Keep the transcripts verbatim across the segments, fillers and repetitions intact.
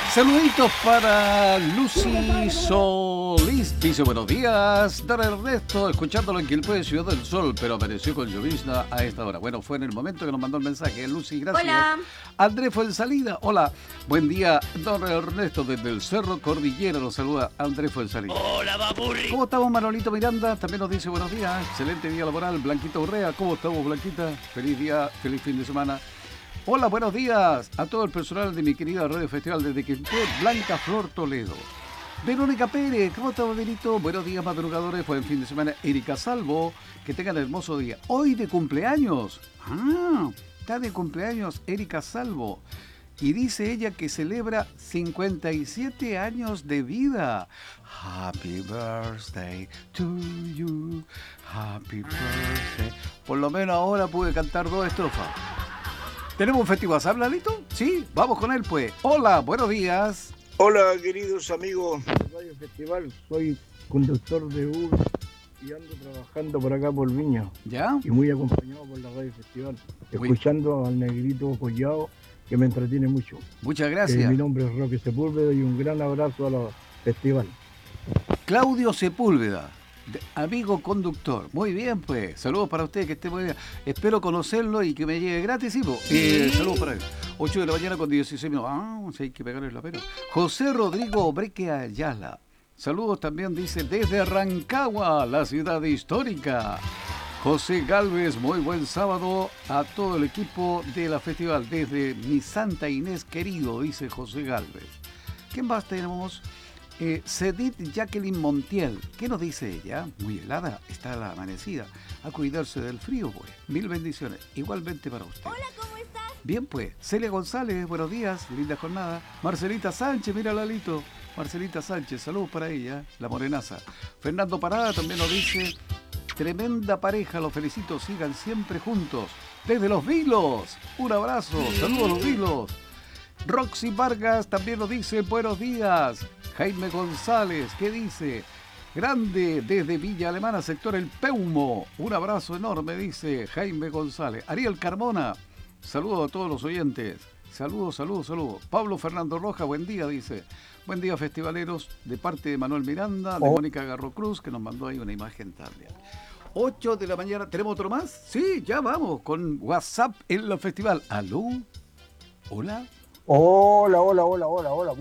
Saluditos para Lucy Solís. Dice buenos días, don Ernesto, escuchándolo en Quilpué, Ciudad del Sol, pero apareció con llovizna a esta hora. Bueno, fue en el momento que nos mandó el mensaje. Lucy, gracias. Hola. Andrés fue en salida. Hola, buen día, don Ernesto, desde el Cerro Cordillera nos saluda Andrés fue en salida. Hola, Babuli. ¿Cómo estamos, Manolito Miranda? También nos dice buenos días, excelente día laboral. Blanquita Urrea, ¿cómo estamos, Blanquita? Feliz día, feliz fin de semana. Hola, buenos días a todo el personal de mi querida Radio Festival desde Quilpué, Blanca Flor Toledo. Verónica Pérez, ¿cómo estamos, Benito? Buenos días, madrugadores, buen fin de semana. Erika Salvo, que tengan hermoso día. Hoy de cumpleaños. Ah, está de cumpleaños Erika Salvo. Y dice ella que celebra cincuenta y siete años de vida. Happy birthday to you, happy birthday. Por lo menos ahora pude cantar dos estrofas. ¿Tenemos un festival, ¿sabes, Lalito? Sí, vamos con él, pues. Hola, buenos días. Hola, queridos amigos de Radio Festival. Soy conductor de Uber y ando trabajando por acá por Viña. ¿Ya? Y muy acompañado por la Radio Festival. Muy... Escuchando al negrito Collado, que me entretiene mucho. Muchas gracias. Eh, mi nombre es Roque Sepúlveda y un gran abrazo a la Festival. Claudio Sepúlveda, amigo conductor. Muy bien, pues. Saludos para usted, que esté muy bien. Espero conocerlo y que me llegue gratis, ¿sí? Eh, saludos para él. ocho de la mañana con dieciséis minutos. Ah, sí, hay que pegarle la pena. José Rodrigo Breque Ayala. Saludos también, dice, desde Rancagua, la ciudad histórica. José Galvez, muy buen sábado a todo el equipo de la festival. Desde mi Santa Inés querido, dice José Galvez. ¿Quién más tenemos? Eh, Cedit Jacqueline Montiel. ¿Qué nos dice ella? Muy helada está la amanecida. A cuidarse del frío, pues. Mil bendiciones. Igualmente para usted. Hola, ¿cómo estás? Bien, pues. Celia González, buenos días. Linda jornada. Marcelita Sánchez, mira Lalito. Marcelita Sánchez, saludos para ella, la morenaza. Fernando Parada también nos dice, tremenda pareja, los felicito, sigan siempre juntos. Desde Los Vilos, un abrazo, saludos a Los Vilos. Roxy Vargas también nos dice, buenos días. Jaime González, ¿qué dice? Grande desde Villa Alemana, sector El Peumo. Un abrazo enorme, dice Jaime González. Ariel Carmona, saludos a todos los oyentes. Saludos, saludos, saludos. Pablo Fernando Roja, buen día, dice. Buen día, festivaleros, de parte de Manuel Miranda, de oh. Mónica Garro Cruz, que nos mandó ahí una imagen también. ocho de la mañana, ¿tenemos otro más? Sí, ya vamos, con WhatsApp en la festival. ¿Aló? ¿Hola? Hola, hola, hola, hola, hola.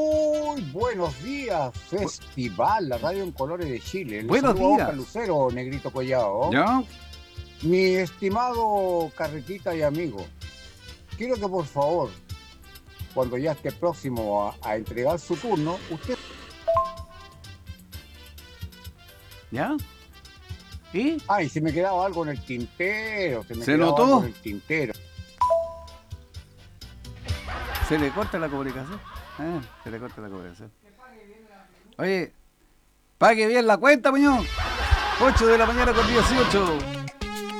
Muy buenos días, Festival, la radio en colores de Chile. Les buenos días. Oscar Lucero, Negrito Collado. ¿Ya? Mi estimado carretita y amigo, quiero que por favor, cuando ya esté próximo a, a entregar su turno, usted... ¿Ya? ¿Y? Ay, se me quedaba algo en el tintero. Se, me ¿Se quedaba notó? Algo en el tintero. Se le corta la comunicación. Eh, se le corta la comunicación. Oye, pague bien la cuenta, muñoz. ocho de la mañana con dieciocho.